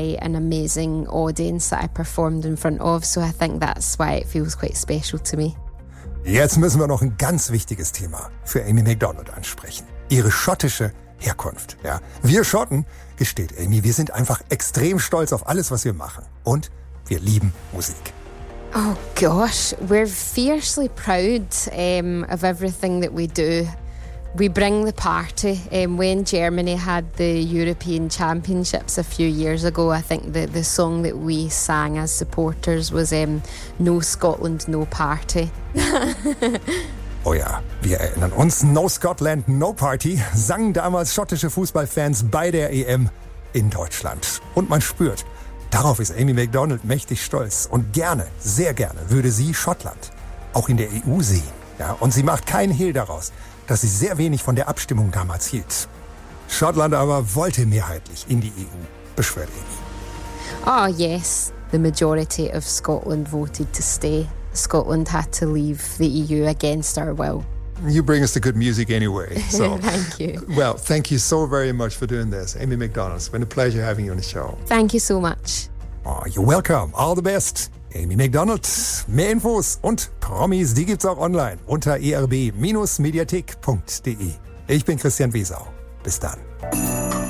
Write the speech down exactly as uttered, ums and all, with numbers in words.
by an amazing audience that I performed in front of. So I think that's why it feels quite special to me. Jetzt müssen wir noch ein ganz wichtiges Thema für Amy Macdonald ansprechen. Ihre schottische Herkunft. Ja, wir Schotten, gesteht Amy, wir sind einfach extrem stolz auf alles, was wir machen. Und wir lieben Musik. Oh gosh, we're fiercely proud um, of everything that we do. We bring the party. Um, when Germany had the European Championships a few years ago, I think the, the song that we sang as supporters was um, No Scotland, No Party. Oh ja, wir erinnern uns, No Scotland, No Party sangen damals schottische Fußballfans bei der E M in Deutschland. Und man spürt, darauf ist Amy Macdonald mächtig stolz. Und gerne, sehr gerne, würde sie Schottland auch in der E U sehen. Ja, und sie macht keinen Hehl daraus, dass sie sehr wenig von der Abstimmung damals hielt. Schottland aber wollte mehrheitlich in die E U, beschwört Amy. Oh yes, the majority of Scotland voted to stay. Scotland had to leave the E U against our will. You bring us the good music anyway. So. Thank you. Well, thank you so very much for doing this. Amy Macdonald, it's been a pleasure having you on the show. Thank you so much. Oh, you're welcome. All the best. Amy Macdonald. Mehr Infos und Promis, die gibt's auch online unter e r b Bindestrich mediathek punkt d e. Ich bin Christian Wesau. Bis dann.